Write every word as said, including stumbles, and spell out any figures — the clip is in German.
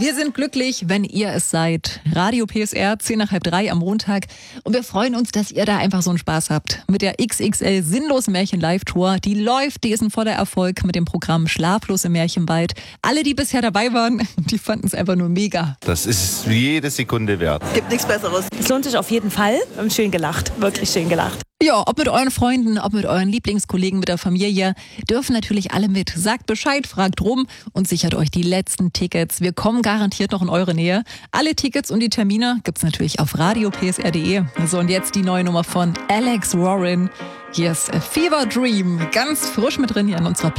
Wir sind glücklich, wenn ihr es seid. Radio P S R, zehn nach halb drei am Montag. Und wir freuen uns, dass ihr da einfach so einen Spaß habt. Mit der X X L Sinnlos Märchen Live-Tour. Die läuft, die ist ein voller Erfolg mit dem Programm Schlaflos im Märchenwald. Alle, die bisher dabei waren, die fanden es einfach nur mega. Das ist jede Sekunde wert. Gibt nichts Besseres. Es lohnt sich auf jeden Fall. Wir haben schön gelacht, wirklich schön gelacht. Ja, ob mit euren Freunden, ob mit euren Lieblingskollegen, mit der Familie, dürfen natürlich alle mit. Sagt Bescheid, fragt rum und sichert euch die letzten Tickets. Wir kommen garantiert noch in eure Nähe. Alle Tickets und die Termine gibt's natürlich auf radio p s r punkt d e. So, und jetzt die neue Nummer von Alex Warren. Hier ist Fever Dream, ganz frisch mit drin hier in unserer Playlist.